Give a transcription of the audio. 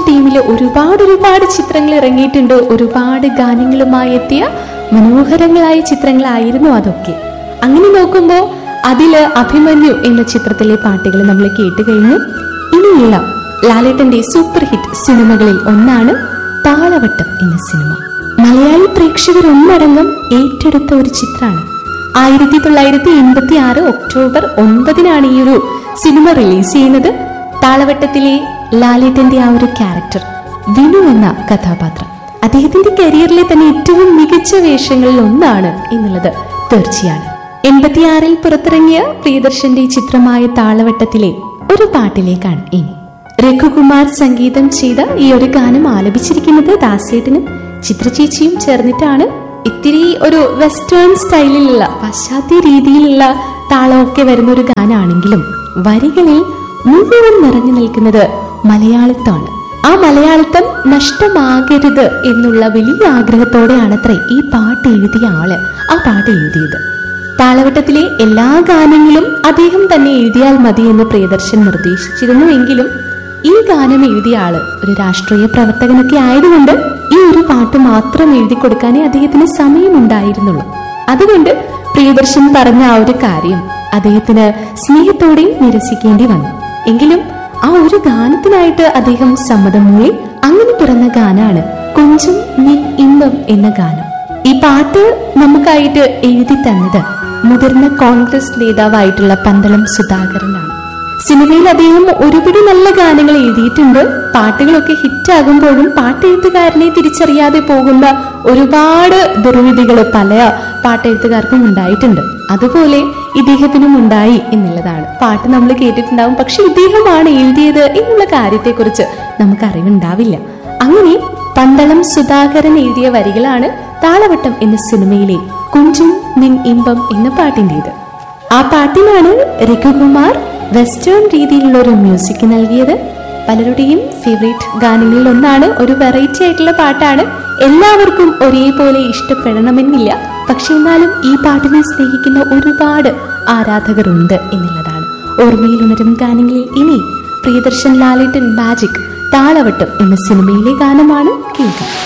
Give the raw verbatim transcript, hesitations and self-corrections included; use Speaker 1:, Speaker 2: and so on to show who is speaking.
Speaker 1: ടീമിൽ ഒരുപാട് ഒരുപാട് ചിത്രങ്ങൾ ഇറങ്ങിയിട്ടുണ്ട്. ഒരുപാട് ഗാനങ്ങളുമായി എത്തിയ മനോഹരങ്ങളായ ചിത്രങ്ങളായിരുന്നു അതൊക്കെ. അങ്ങനെ നോക്കുമ്പോൾ അതില് അഭിമന്യു എന്ന ചിത്രത്തിലെ പാട്ടുകൾ നമ്മൾ കേട്ട് കഴിഞ്ഞു. ഇനിയുള്ള ലാലേട്ടന്റെ സൂപ്പർ ഹിറ്റ് സിനിമകളിൽ ഒന്നാണ് താളവട്ടം എന്ന സിനിമ. മലയാളി പ്രേക്ഷകർ ഒന്നടങ്കം ഏറ്റെടുത്ത ഒരു ചിത്രമാണ്. ആയിരത്തി തൊള്ളായിരത്തി എൺപത്തി ആറ് ഒക്ടോബർ ഒൻപതിനാണ് ഈ ഒരു സിനിമ റിലീസ് ചെയ്യുന്നത്. താളവട്ടത്തിലെ ലാലേട്ടന്റെ ആ ഒരു ക്യാരക്ടർ വിനു എന്ന കഥാപാത്രം അദ്ദേഹത്തിന്റെ കരിയറിലെ തന്നെ ഏറ്റവും മികച്ച വേഷങ്ങളിൽ ഒന്നാണ് എന്നുള്ളത് തീർച്ചയാണ്. എൺപത്തിയാറിൽ പുറത്തിറങ്ങിയ പ്രിയദർശന്റെ ചിത്രമായ താളവട്ടത്തിലെ ഒരു പാട്ടിലേക്കാണ് ഇനി. രഘുകുമാർ സംഗീതം ചെയ്ത ഈ ഒരു ഗാനം ആലപിച്ചിരിക്കുന്നത് ദാസേട്ടനും ചിത്രചേച്ചിയും ചേർന്നിട്ടാണ്. ഇത്തിരി ഒരു വെസ്റ്റേൺ സ്റ്റൈലിലുള്ള പാശ്ചാത്യ രീതിയിലുള്ള താളമൊക്കെ വരുന്ന ഒരു ഗാനാണെങ്കിലും വരികളിൽ മുഴുവൻ നിറഞ്ഞു നിൽക്കുന്നത് മലയാളിത്വമാണ്. ആ മലയാളിത്തം നഷ്ടമാകരുത് എന്നുള്ള വലിയ ആഗ്രഹത്തോടെയാണത്രേ ഈ പാട്ട് എഴുതിയ ആള് ആ പാട്ട് എഴുതിയത്. താളവട്ടത്തിലെ എല്ലാ ഗാനങ്ങളും അദ്ദേഹം തന്നെ എഴുതിയാൽ മതി എന്ന് പ്രിയദർശൻ നിർദ്ദേശിച്ചിരുന്നു. എങ്കിലും ഈ ഗാനം എഴുതിയ ആള് ഒരു രാഷ്ട്രീയ പ്രവർത്തകനൊക്കെ ആയതുകൊണ്ട് ഈ ഒരു പാട്ട് മാത്രം എഴുതി കൊടുക്കാനേ അദ്ദേഹത്തിന് സമയമുണ്ടായിരുന്നുള്ളൂ. അതുകൊണ്ട് പ്രിയദർശൻ പറഞ്ഞ ആ ഒരു കാര്യം അദ്ദേഹത്തിന് സ്നേഹത്തോടെ നിരസിക്കേണ്ടി വന്നു. എങ്കിലും ആ ഒരു ഗാനത്തിനായിട്ട് അദ്ദേഹം സമ്മതം മൂളി. അങ്ങനെ പിറന്ന ഗാനാണ് കൊഞ്ചും നിൻ ഇമ്പം എന്ന ഗാനം. ഈ പാട്ട് നമുക്കായിട്ട് എഴുതി തന്നത് മുതിർന്ന കോൺഗ്രസ് നേതാവായിട്ടുള്ള പന്തളം സുധാകരനാണ്. സിനിമയിൽ അദ്ദേഹം ഒരുപിടി നല്ല ഗാനങ്ങൾ എഴുതിയിട്ടുണ്ട്. പാട്ടുകളൊക്കെ ഹിറ്റാകുമ്പോഴും പാട്ടെഴുത്തുകാരനെ തിരിച്ചറിയാതെ പോകുന്ന ഒരുപാട് ദുർവിധികൾ പല പാട്ടെഴുത്തുകാർക്കും ഉണ്ടായിട്ടുണ്ട്. അതുപോലെ ഇദ്ദേഹത്തിനും ഉണ്ടായി എന്നുള്ളതാണ്. പാട്ട് നമ്മൾ കേട്ടിട്ടുണ്ടാവും, പക്ഷെ ഇദ്ദേഹമാണ് എഴുതിയത് എന്നുള്ള കാര്യത്തെക്കുറിച്ച് നമുക്ക് അറിവുണ്ടാവില്ല. അങ്ങനെ പന്തളം സുധാകരൻ എഴുതിയ വരികളാണ് താളവട്ടം എന്ന സിനിമയിലെ കൊഞ്ചും നിൻ ഇമ്പം എന്ന പാട്ടിൻ്റെത്. ആ പാട്ടിനാണ് രഘുകുമാർ വെസ്റ്റേൺ രീതിയിലുള്ള ഒരു മ്യൂസിക് നൽകിയത്. പലരുടെയും ഫേവറേറ്റ് ഗാനങ്ങളിൽ ഒന്നാണ്. ഒരു വെറൈറ്റി ആയിട്ടുള്ള പാട്ടാണ്. എല്ലാവർക്കും ഒരേപോലെ ഇഷ്ടപ്പെടണമെന്നില്ല, പക്ഷെ എന്നാലും ഈ പാട്ടിനെ സ്നേഹിക്കുന്ന ഒരുപാട് ആരാധകരുണ്ട് എന്നുള്ളതാണ്. ഓർമ്മയിൽ ഉണരും ഗാനങ്ങളിൽ ഇനി പ്രിയദർശൻ ലാലേട്ടൻ മാജിക് താളവട്ടം എന്ന സിനിമയിലെ ഗാനമാണ് കേൾക്കുക.